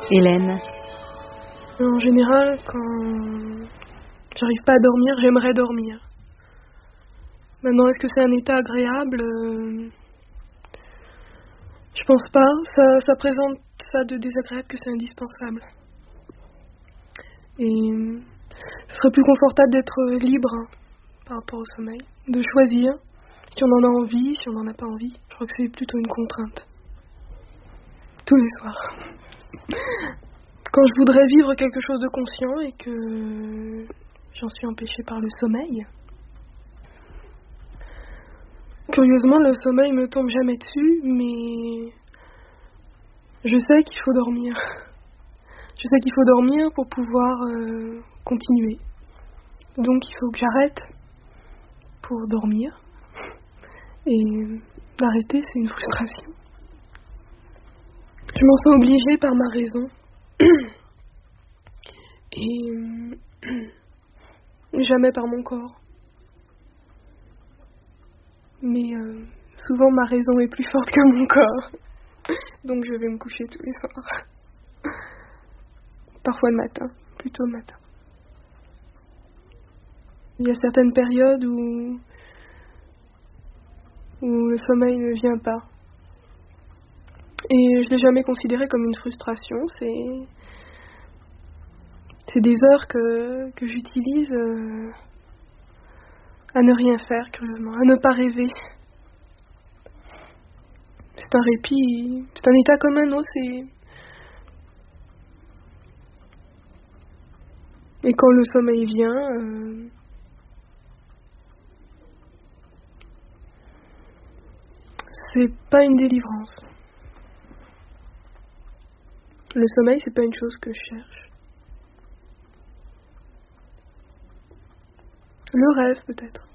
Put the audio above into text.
Hélène. En général, quand j'arrive pas à dormir, j'aimerais dormir. Maintenant, est-ce que c'est un état agréable ? Je pense pas. Ça présente ça de désagréable que c'est indispensable. Et ce serait plus confortable d'être libre par rapport au sommeil, de choisir si on en a envie, si on n'en a pas envie. Je crois que c'est plutôt une contrainte. Tous les soirs. Quand je voudrais vivre quelque chose de conscient et que j'en suis empêchée par le sommeil. Curieusement, le sommeil me tombe jamais dessus, mais je sais qu'il faut dormir. Je sais qu'il faut dormir pour pouvoir continuer. Donc il faut que j'arrête pour dormir. Et d'arrêter, c'est une frustration. Je m'en sens obligée par ma raison. Et jamais par mon corps. Mais souvent ma raison est plus forte que mon corps. Donc je vais me coucher tous les soirs. Parfois le matin, plutôt le matin. Il y a certaines périodes où le sommeil ne vient pas. Et je l'ai jamais considéré comme une frustration. C'est des heures que j'utilise à ne rien faire, curieusement, à ne pas rêver. C'est un répit, c'est un état comme un autre. Et quand le sommeil vient, c'est pas une délivrance. Le sommeil, c'est pas une chose que je cherche. Le rêve, peut-être.